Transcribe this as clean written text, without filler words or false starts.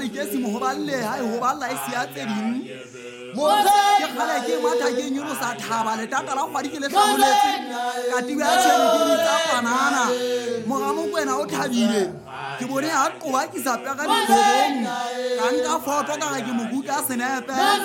re ke se mo hoballe ha ho balla e sia tse ding mo ke khala ke matha ke nyolo sa thaba le tata la kgwadi ke le hlomoletse ka tiba tshele ke tsa panana mo ga mo kwena o thabile ke bone ha qoba ke sa pega le bobong ka nka foto ka ga ke mo buka senepe